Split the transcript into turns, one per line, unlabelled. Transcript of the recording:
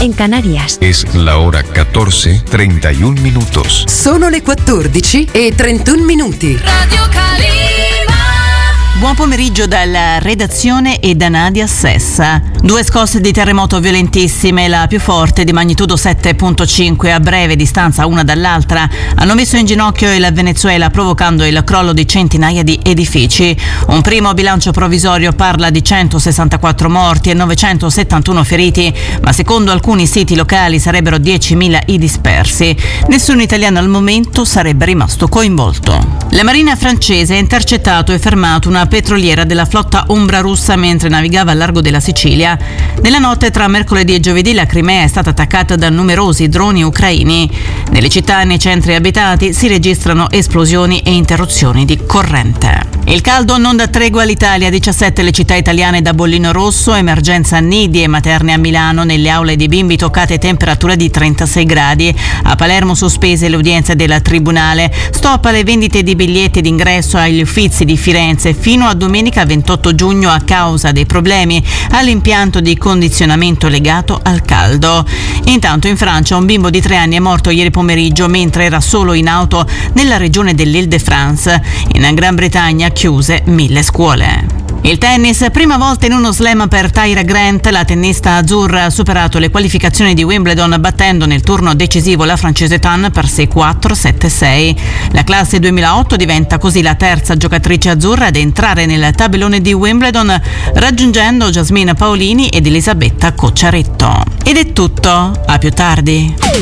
en Canarias.
Es la hora 14:31 minutos.
Sono le 14:31 minuti.
Radio Calima.
Buon pomeriggio dalla redazione e da Nadia Sessa. 2 scosse di terremoto violentissime, la più forte di magnitudo 7.5 a breve distanza una dall'altra, hanno messo in ginocchio il Venezuela, provocando il crollo di centinaia di edifici. Un primo bilancio provvisorio parla di 164 morti e 971 feriti, ma secondo alcuni siti locali sarebbero 10.000 i dispersi. Nessun italiano al momento sarebbe rimasto coinvolto. La marina francese ha intercettato e fermato una petroliera della flotta Umbra russa mentre navigava al largo della Sicilia. Nella notte tra mercoledì e giovedì la Crimea è stata attaccata da numerosi droni ucraini. Nelle città e nei centri abitati si registrano esplosioni e interruzioni di corrente. Il caldo non dà tregua all'Italia, 17 le città italiane da bollino rosso, emergenza nidi e materne a Milano, nelle aule di bimbi toccate temperature di 36 gradi. A Palermo sospese le udienze del tribunale, stop alle vendite di biglietti d'ingresso agli Uffizi di Firenze fino a domenica 28 giugno a causa dei problemi all'impianto di condizionamento legato al caldo. Intanto in Francia un bimbo di 3 anni è morto ieri pomeriggio mentre era solo in auto nella regione dell'Île-de-France. In Gran Bretagna chiuse 1000 scuole. Il tennis, prima volta in uno slam per Tyra Grant, la tennista azzurra ha superato le qualificazioni di Wimbledon battendo nel turno decisivo la francese Tan per 6-4, 7-6. La classe 2008 diventa così la terza giocatrice azzurra ad entrare nel tabellone di Wimbledon, raggiungendo Jasmine Paolini ed Elisabetta Cocciaretto. Ed è tutto, a più tardi.